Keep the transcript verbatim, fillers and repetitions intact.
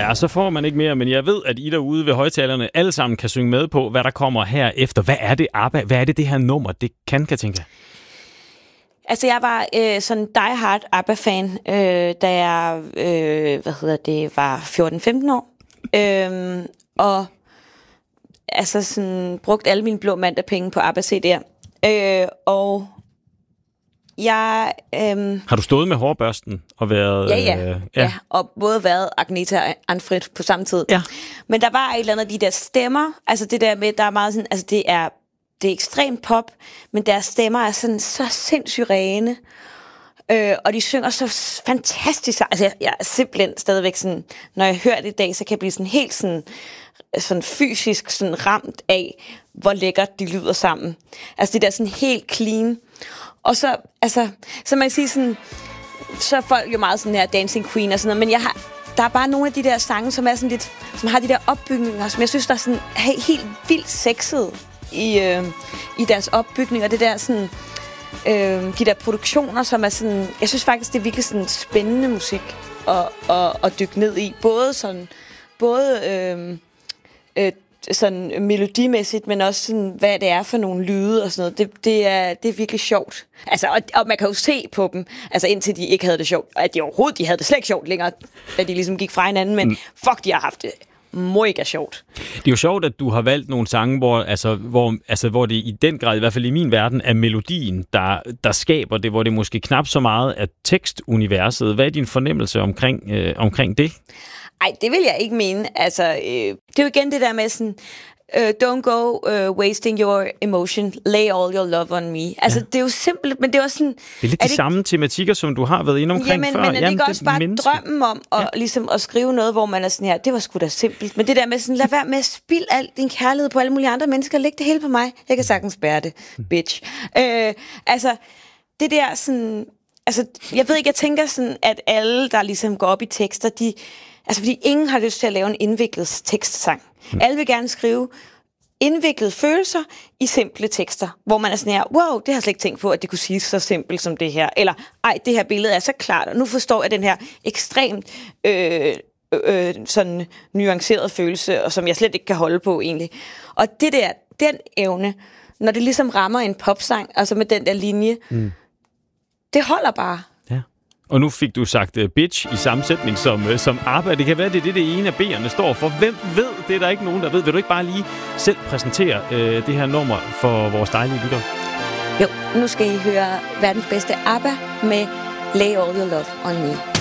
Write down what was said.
Ja, så får man ikke mere, men jeg ved, at I derude ved højtalerne alle sammen kan synge med på, hvad der kommer her efter. Hvad er det, ABBA? Hvad er det, det her nummer, det kan, Katinka? Altså, jeg var øh, sådan die-hard ABBA-fan, øh, da jeg øh, hvad hedder det, var fjorten femten år. Øh, og altså sådan brugt alle mine blå mandagpenge på ABBA-C D'er. Øh, og jeg... Øh, Har du stået med hårbørsten og været... Ja, ja. Øh, ja. ja, og både været Agneta og Ann-Frid på samme tid. Ja. Men der var et eller andet af de der stemmer, altså det der med, der er meget sådan, altså det er, det er ekstremt pop, men deres stemmer er sådan så sindssygt rene, øh, og de synger så fantastisk. Altså jeg, jeg er simpelthen stadigvæk sådan, når jeg hører det i dag, så kan jeg blive sådan helt sådan, sådan fysisk sådan ramt af, hvor lækkert de lyder sammen. Altså det der sådan helt clean. Og så, altså, så man kan sige sådan, så er folk jo meget sådan her Dancing Queen og sådan noget, men jeg har, der er bare nogle af de der sange, som er sådan lidt, som har de der opbygninger, som jeg synes, der er sådan helt vildt sexet i, øh, i deres opbygning, og det der sådan, øh, de der produktioner, som er sådan, jeg synes faktisk, det er virkelig sådan spændende musik at, at, at dykke ned i, både sådan, både øh, øh, sådan melodimæssigt, men også sådan, hvad det er for nogle lyde og sådan noget. Det, det, er, det er virkelig sjovt. Altså, og, og man kan jo se på dem, altså indtil de ikke havde det sjovt, at de overhovedet, de havde det slet ikke sjovt længere, da de ligesom gik fra hinanden, men mm. fuck, de har haft det mega sjovt. Det er jo sjovt, at du har valgt nogle sange, hvor, altså, hvor, altså, hvor det i den grad, i hvert fald i min verden, er melodien, der, der skaber det, hvor det måske knap så meget er tekstuniverset. Hvad er din fornemmelse omkring, øh, omkring det? Ej, det vil jeg ikke mene. Altså, øh, det er jo igen det der med sådan, uh, don't go uh, wasting your emotion, lay all your love on me. Altså, ja. Det er jo simpelt, men det er også sådan... Det er lidt er de det... samme tematikker, som du har været inde omkring jamen, før. Men er det Jamen, ikke også bare menneske. Drømmen om at, ja. ligesom, at skrive noget, hvor man er sådan her, det var sgu da simpelt. Men det der med sådan, lad være med at spilde al din kærlighed på alle mulige andre mennesker, læg det hele på mig. Jeg kan sagtens bære det, bitch. Øh, altså, det der sådan... Altså, jeg ved ikke, jeg tænker sådan, at alle, der ligesom går op i tekster, de... Altså, fordi ingen har lyst til at lave en indviklet tekstsang. Mm. Alle vil gerne skrive indviklede følelser i simple tekster, hvor man er sådan her, wow, det har jeg slet ikke tænkt på, at det kunne siges så simpelt som det her. Eller, ej, det her billede er så klart, og nu forstår jeg den her ekstremt øh, øh, sådan nuancerede følelse, og som jeg slet ikke kan holde på egentlig. Og det der, den evne, når det ligesom rammer en popsang, altså med den der linje, mm. det holder bare. Og nu fik du sagt uh, bitch i sammensætning som, uh, som ABBA. Det kan være, det er det, det ene af B'erne står for. Hvem ved? Det er der ikke nogen, der ved. Vil du ikke bare lige selv præsentere uh, det her nummer for vores dejlige lyttere? Jo, nu skal I høre verdens bedste ABBA med Lay All Your Love On Me.